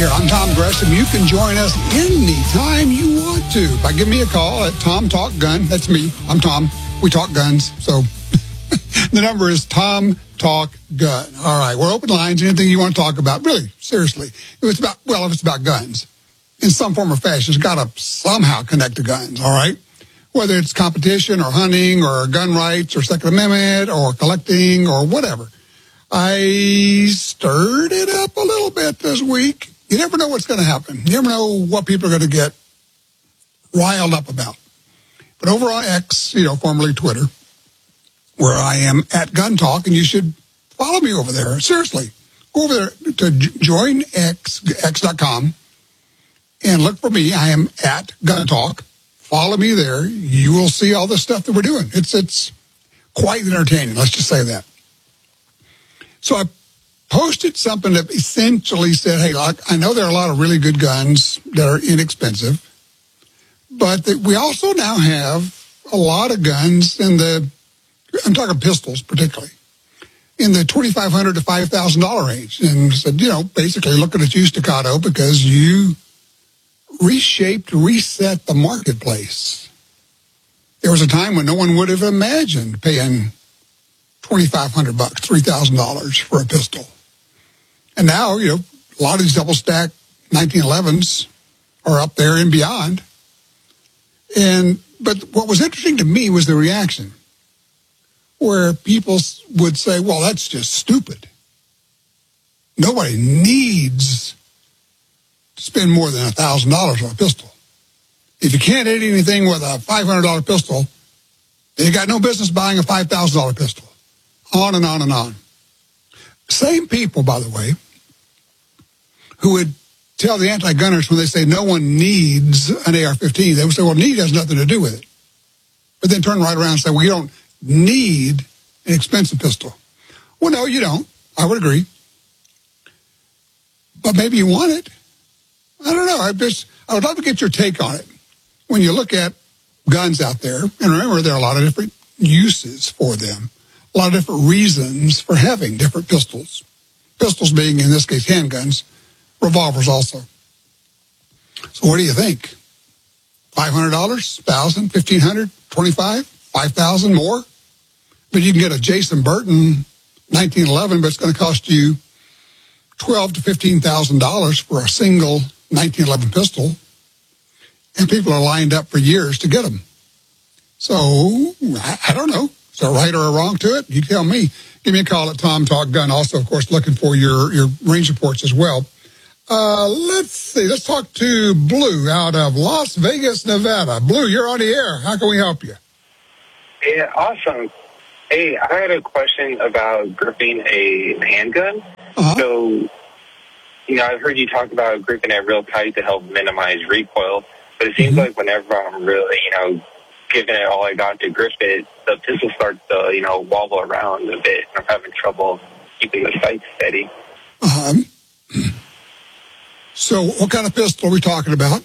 here. I'm Tom Gresham. You can join us anytime you want to by giving me a call at Tom Talk Gun. That's me. I'm Tom. We talk guns. So the number is Tom Talk Gun. All right. We're open lines. Anything you want to talk about. Really, seriously. If it's about guns in some form or fashion, it's got to somehow connect to guns. All right. Whether it's competition or hunting or gun rights or Second Amendment or collecting or whatever. I stirred it up a little bit this week. You never know what's going to happen. You never know what people are going to get riled up about. But over on X, formerly Twitter, where I am at Gun Talk, and you should follow me over there. Seriously, go over there to joinx.com and look for me. I am at Gun Talk. Follow me there. You will see all the stuff that we're doing. It's quite entertaining. Let's just say that. So I posted something that essentially said, hey, look, I know there are a lot of really good guns that are inexpensive, but that we also now have a lot of guns I'm talking pistols particularly, in the $2,500 to $5,000 range. And said, basically looking at you, Staccato, because you reset the marketplace. There was a time when no one would have imagined paying $2,500, $3,000 for a pistol. And now, a lot of these double-stack 1911s are up there and beyond. But what was interesting to me was the reaction, where people would say, well, that's just stupid. Nobody needs to spend more than $1,000 on a pistol. If you can't hit anything with a $500 pistol, then you got no business buying a $5,000 pistol. On and on and on. Same people, by the way, who would tell the anti-gunners when they say no one needs an AR-15, they would say, well, need has nothing to do with it. But then turn right around and say, well, you don't need an expensive pistol. Well, no, you don't. I would agree. But maybe you want it. I don't know. I would love to get your take on it. When you look at guns out there, and remember, there are a lot of different uses for them. A lot of different reasons for having different pistols. Pistols being, in this case, handguns. Revolvers also. So what do you think? $500, $1,000, $1,500, $2,500, $5,000 more? But you can get a Jason Burton 1911, but it's going to cost you $12,000 to $15,000 for a single 1911 pistol. And people are lined up for years to get them. So, I don't know. Is there a right or a wrong to it? You tell me. Give me a call at Tom Talk Gun. Also, of course, looking for your range reports as well. Let's see. Let's talk to Blue out of Las Vegas, Nevada. Blue, you're on the air. How can we help you? Yeah, awesome. Hey, I had a question about gripping a handgun. Uh-huh. So, I've heard you talk about gripping it real tight to help minimize recoil, but it seems like whenever I'm really, giving it all I got to grip it, the pistol starts to, wobble around a bit, and I'm having trouble keeping the sight steady. So what kind of pistol are we talking about?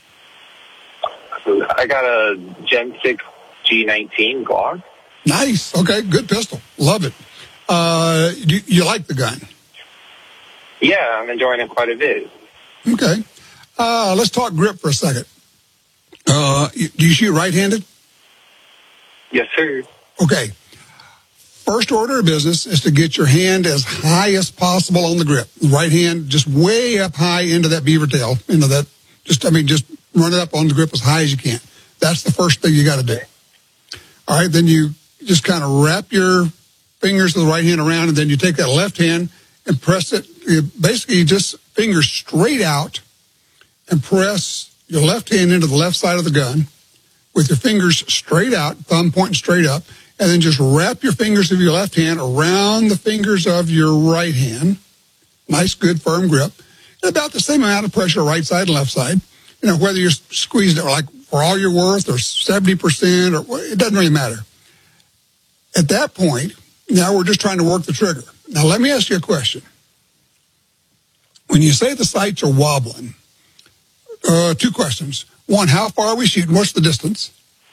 I got a Gen 6 G19 Glock. Nice. Okay, good pistol. Love it. You like the gun? Yeah, I'm enjoying it quite a bit. Okay. Let's talk grip for a second. Do you shoot right-handed? Yes, sir. Okay. First order of business is to get your hand as high as possible on the grip. Right hand just way up high into that beaver tail, into that. Just run it up on the grip as high as you can. That's the first thing you got to do. All right. Then you just kind of wrap your fingers of the right hand around, and then you take that left hand and press it. You just fingers straight out and press your left hand into the left side of the gun with your fingers straight out, thumb pointing straight up, and then just wrap your fingers of your left hand around the fingers of your right hand. Nice, good, firm grip. And about the same amount of pressure, right side and left side. Whether you're squeezing it like for all you're worth or 70%, or it doesn't really matter. At that point, now we're just trying to work the trigger. Now, let me ask you a question. When you say the sights are wobbling, two questions. One, how far are we shooting? What's the distance?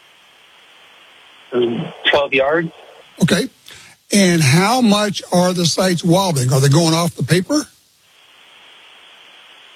12 yards. Okay. And how much are the sights wobbling? Are they going off the paper?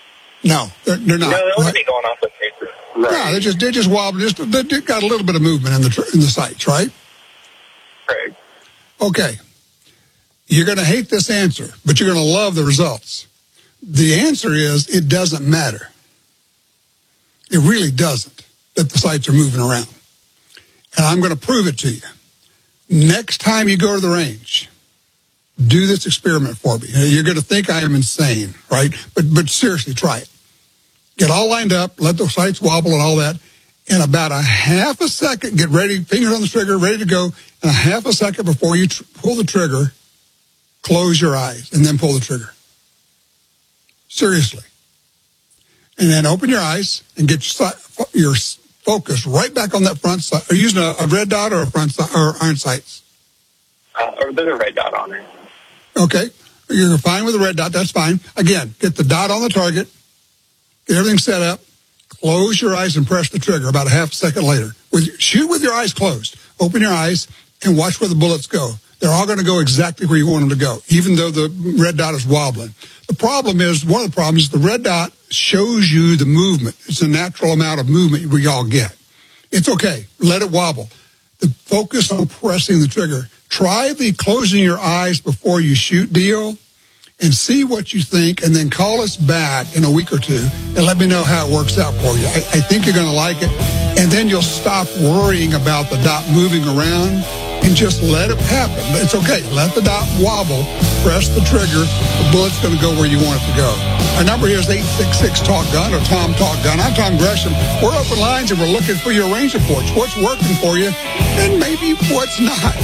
No, they're not. No, they right? wouldn't be going off the paper. Right. No, they just wobble. They got a little bit of movement in the sights, right? Right. Okay. You're going to hate this answer, but you're going to love the results. The answer is it doesn't matter. It really doesn't that the sights are moving around. And I'm going to prove it to you. Next time you go to the range, do this experiment for me. You're going to think I am insane, right? But seriously, try it. Get all lined up, let the sights wobble and all that. In about a half a second, get ready, fingers on the trigger, ready to go. And a half a second before you pull the trigger, close your eyes and then pull the trigger. Seriously. And then open your eyes and get your focus right back on that front sight. Are you using a red dot or a front sight or iron sights? There's a red dot on it. Okay. You're fine with the red dot. That's fine. Again, get the dot on the target. Get everything set up. Close your eyes and press the trigger about a half a second later. Shoot with your eyes closed. Open your eyes and watch where the bullets go. They're all going to go exactly where you want them to go, even though the red dot is wobbling. The problem is, one of the problems is the red dot shows you the movement. It's a natural amount of movement we all get. It's okay. Let it wobble. The focus on pressing the trigger. Try the closing your eyes before you shoot deal and see what you think, and then call us back in a week or two and let me know how it works out for you. I think you're going to like it, and then you'll stop worrying about the dot moving around and just let it happen. It's okay. Let the dot wobble. Press the trigger. The bullet's going to go where you want it to go. Our number here is 866-TALK-GUN or Tom Talk Gun. I'm Tom Gresham. We're open lines, and we're looking for your range reports. What's working for you, and maybe what's not.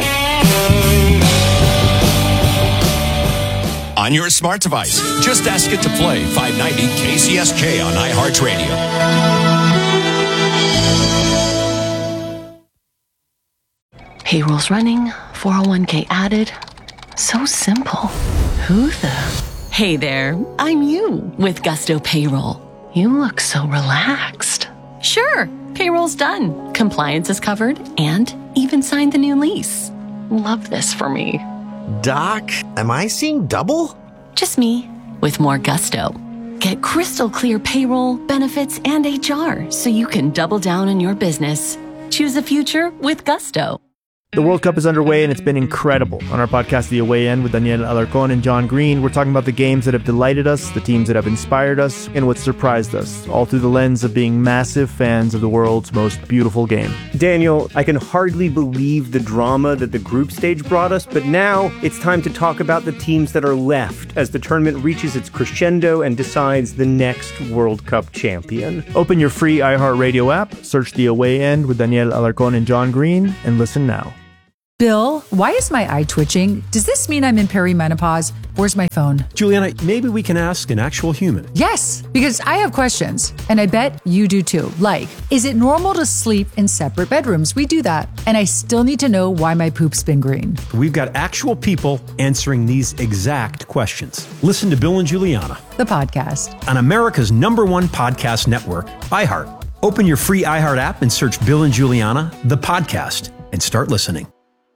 On your smart device, just ask it to play 590 KCSJ on iHeartRadio. Payroll's running, 401k added. So simple. Who the? Hey there, I'm you with Gusto Payroll. You look so relaxed. Sure, payroll's done. Compliance is covered and even signed the new lease. Love this for me. Doc, am I seeing double? Just me, with more gusto. Get crystal clear payroll, benefits, and HR so you can double down on your business. Choose the future with Gusto. The World Cup is underway, and it's been incredible. On our podcast, The Away End, with Daniel Alarcón and John Green, we're talking about the games that have delighted us, the teams that have inspired us, and what surprised us, all through the lens of being massive fans of the world's most beautiful game. Daniel, I can hardly believe the drama that the group stage brought us, but now it's time to talk about the teams that are left as the tournament reaches its crescendo and decides the next World Cup champion. Open your free iHeartRadio app, search The Away End with Daniel Alarcón and John Green, and listen now. Bill, why is my eye twitching? Does this mean I'm in perimenopause? Where's my phone? Juliana, maybe we can ask an actual human. Yes, because I have questions, and I bet you do too. Like, is it normal to sleep in separate bedrooms? We do that. And I still need to know why my poop's been green. We've got actual people answering these exact questions. Listen to Bill and Juliana, the podcast, on America's #1 podcast network, iHeart. Open your free iHeart app and search Bill and Juliana, the podcast, and start listening.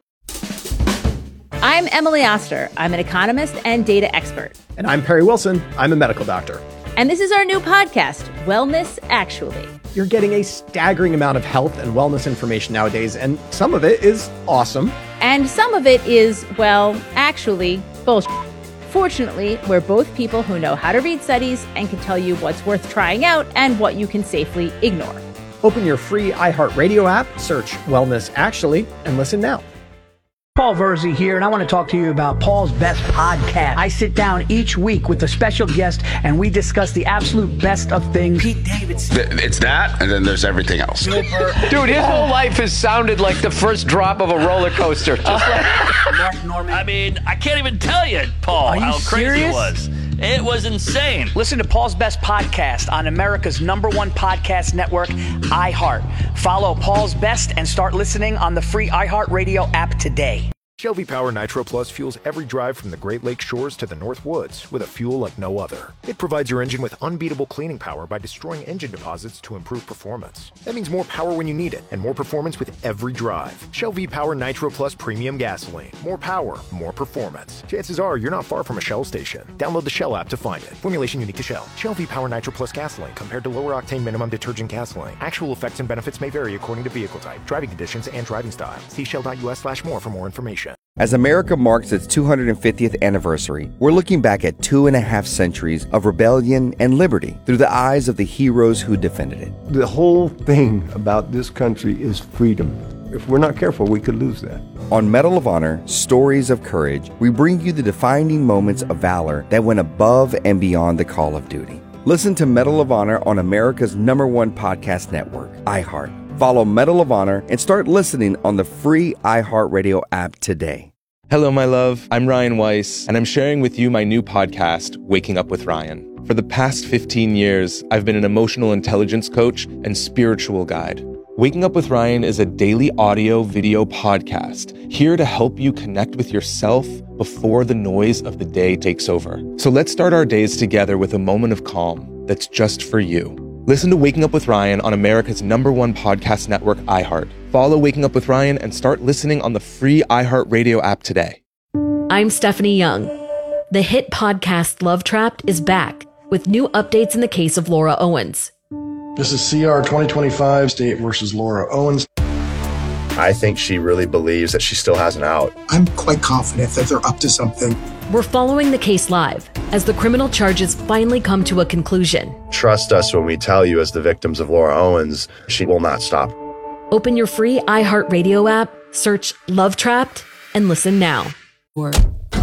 I'm Emily Oster. I'm an economist and data expert. And I'm Perry Wilson. I'm a medical doctor. And this is our new podcast, Wellness Actually. You're getting a staggering amount of health and wellness information nowadays, and some of it is awesome. And some of it is, well, actually, bullshit. Fortunately, we're both people who know how to read studies and can tell you what's worth trying out and what you can safely ignore. Open your free iHeartRadio app, search Wellness Actually, and listen now. Paul Verzi here, and I want to talk to you about Paul's Best Podcast. I sit down each week with a special guest, and we discuss the absolute best of things. Pete Davidson. It's that, and then there's everything else. Dude, his whole life has sounded like the first drop of a roller coaster. Just like Mark Norman. I mean, I can't even tell you, Paul, how crazy it was. It was insane. Listen to Paul's Best Podcast on America's #1 podcast network, iHeart. Follow Paul's Best and start listening on the free iHeartRadio app today. Shell V-Power Nitro Plus fuels every drive from the Great Lakes shores to the North Woods with a fuel like no other. It provides your engine with unbeatable cleaning power by destroying engine deposits to improve performance. That means more power when you need it and more performance with every drive. Shell V-Power Nitro Plus Premium Gasoline. More power, more performance. Chances are you're not far from a Shell station. Download the Shell app to find it. Formulation unique to Shell. Shell V-Power Nitro Plus Gasoline compared to lower octane minimum detergent gasoline. Actual effects and benefits may vary according to vehicle type, driving conditions, and driving style. See shell.us/more for more information. As America marks its 250th anniversary, we're looking back at 2.5 centuries of rebellion and liberty through the eyes of the heroes who defended it. The whole thing about this country is freedom. If we're not careful, we could lose that. On Medal of Honor, Stories of Courage, we bring you the defining moments of valor that went above and beyond the call of duty. Listen to Medal of Honor on America's #1 podcast network, iHeart. Follow Medal of Honor and start listening on the free iHeartRadio app today. Hello, my love. I'm Ryan Weiss, and I'm sharing with you my new podcast, Waking Up with Ryan. For the past 15 years, I've been an emotional intelligence coach and spiritual guide. Waking Up with Ryan is a daily audio-video podcast here to help you connect with yourself before the noise of the day takes over. So let's start our days together with a moment of calm that's just for you. Listen to Waking Up with Ryan on America's #1 podcast network, iHeart. Follow Waking Up with Ryan and start listening on the free iHeartRadio app today. I'm Stephanie Young. The hit podcast Love Trapped is back with new updates in the case of Laura Owens. This is CR 2025, State versus Laura Owens. I think she really believes that she still has an out. I'm quite confident that they're up to something. We're following the case live as the criminal charges finally come to a conclusion. Trust us when we tell you, as the victims of Laura Owens, she will not stop. Open your free iHeartRadio app, search Love Trapped, and listen now. You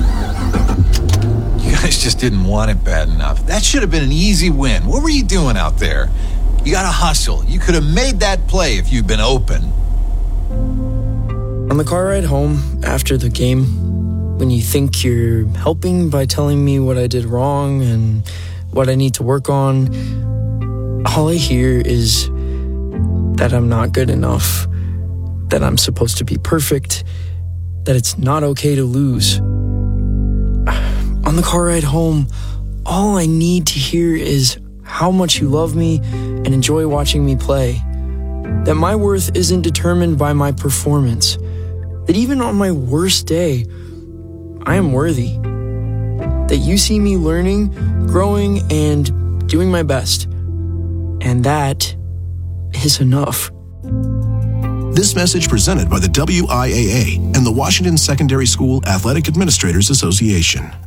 guys just didn't want it bad enough. That should have been an easy win. What were you doing out there? You got to hustle. You could have made that play if you'd been open. On the car ride home after the game, when you think you're helping by telling me what I did wrong and what I need to work on, all I hear is that I'm not good enough, that I'm supposed to be perfect, that it's not okay to lose. On the car ride home, all I need to hear is how much you love me and enjoy watching me play, that my worth isn't determined by my performance, that even on my worst day, I am worthy, that you see me learning, growing, and doing my best, and that is enough. This message presented by the WIAA and the Washington Secondary School Athletic Administrators Association.